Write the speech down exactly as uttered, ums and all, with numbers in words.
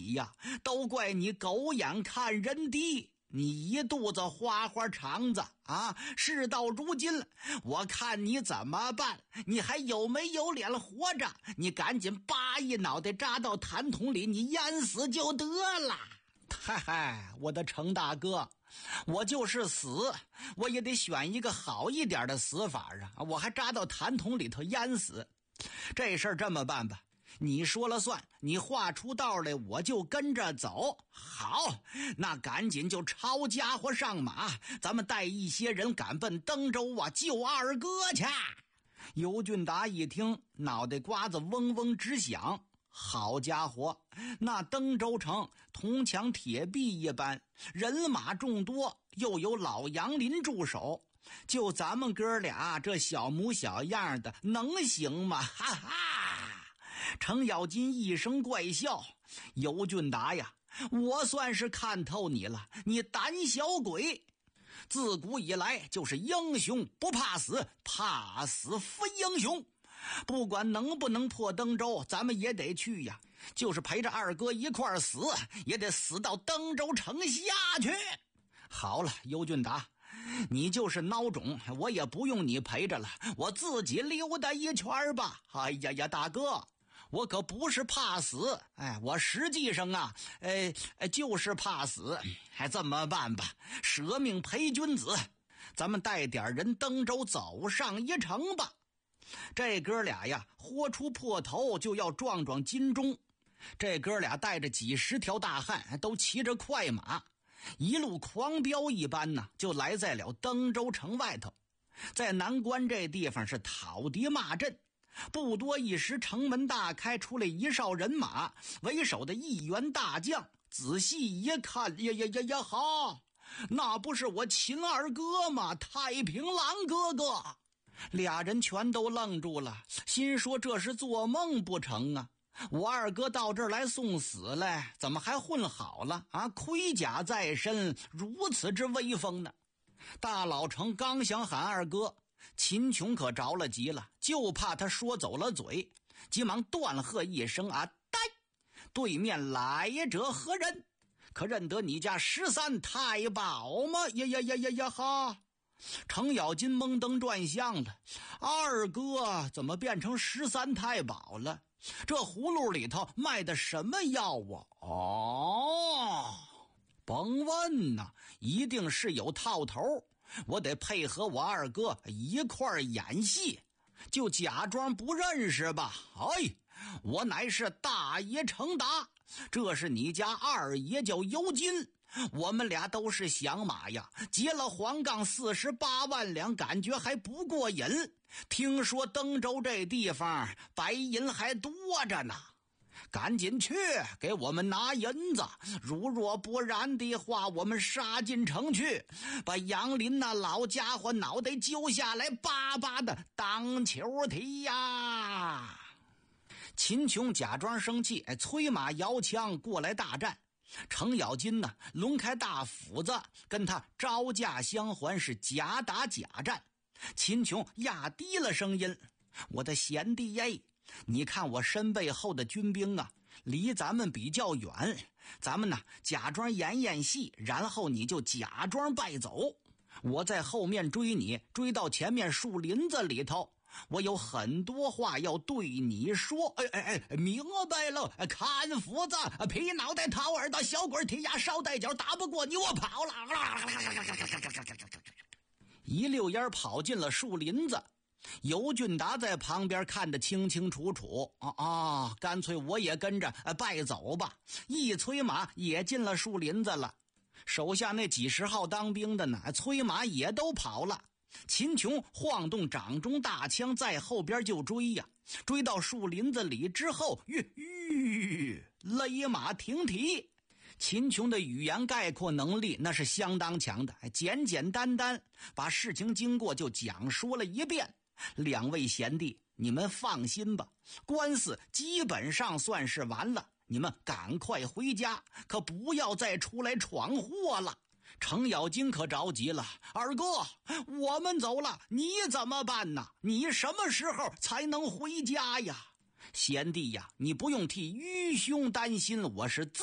你呀，都怪你狗眼看人低，你一肚子花花肠子啊！事到如今，我看你怎么办？你还有没有脸活着？你赶紧扒一脑袋扎到痰桶里，你淹死就得了。嗨嗨，我的程大哥，我就是死，我也得选一个好一点的死法啊！我还扎到痰桶里头淹死。这事儿这么办吧，你说了算，你画出道来我就跟着走。好，那赶紧就抄家伙上马，咱们带一些人赶奔登州啊，救二哥去。尤俊达一听，脑袋瓜子嗡嗡直响。好家伙，那登州城铜墙铁壁一般，人马众多，又有老杨林驻守，就咱们哥俩这小模小样的能行吗？哈哈！程咬金一声怪笑，尤俊达呀，我算是看透你了，你胆小鬼！自古以来就是英雄不怕死，怕死非英雄。不管能不能破登州，咱们也得去呀，就是陪着二哥一块儿死，也得死到登州城下去。好了，尤俊达，你就是孬种，我也不用你陪着了，我自己溜达一圈吧。哎呀呀，大哥，我可不是怕死，哎，我实际上啊，哎，就是怕死。还这么办吧，舍命陪君子，咱们带点人登州走上一程吧。这哥俩呀，豁出破头就要撞撞金钟。这哥俩带着几十条大汉，都骑着快马，一路狂飙一般呢，就来在了登州城外头。在南关这地方是讨敌骂阵，不多一时，城门大开，出来一哨人马，为首的一员大将。仔细一看，呀呀呀呀，好，那不是我秦二哥吗？太平狼哥哥！俩人全都愣住了，心说这是做梦不成啊！我二哥到这儿来送死来，怎么还混好了啊？盔甲在身，如此之威风呢！大老程刚想喊二哥，秦琼可着了急了，就怕他说走了嘴，急忙断喝一声啊！呆！对面来者何人？可认得你家十三太保吗？呀呀呀呀呀哈！程咬金蒙登转向了，二哥怎么变成十三太保了？这葫芦里头卖的什么药啊？哦，甭问呐，一定是有套头，我得配合我二哥一块儿演戏，就假装不认识吧。哎，我乃是大爷程达，这是你家二爷叫尤金，我们俩都是响马呀，结了黄杠四十八万两，感觉还不过瘾。听说登州这地方白银还多着呢，赶紧去给我们拿银子，如若不然的话，我们杀进城去，把杨林那老家伙脑袋揪下来，巴巴的当球踢呀！秦琼假装生气，哎，催马摇枪过来大战。程咬金呢，抡开大斧子，跟他招架相还，是假打假战。秦琼压低了声音：“我的贤弟耶，你看我身背后的军兵啊，离咱们比较远，咱们呢假装演演戏，然后你就假装败走，我在后面追你，追到前面树林子里头。”我有很多话要对你说。哎哎哎，明白了，看斧子劈脑袋掏耳朵，小鬼踢牙烧带脚，打不过你我跑了。一溜烟跑进了树林子，尤俊达在旁边看得清清楚楚。啊啊，干脆我也跟着败走吧。一催马也进了树林子了，手下那几十号当兵的呢，催马也都跑了。秦琼晃动掌中大枪，在后边就追呀，追到树林子里之后，吁吁，勒马停蹄。秦琼的语言概括能力那是相当强的，简简单单把事情经过就讲说了一遍。两位贤弟，你们放心吧，官司基本上算是完了，你们赶快回家，可不要再出来闯祸了。程咬金可着急了，二哥，我们走了，你怎么办呢？你什么时候才能回家呀？贤弟呀，你不用替愚兄担心，我是自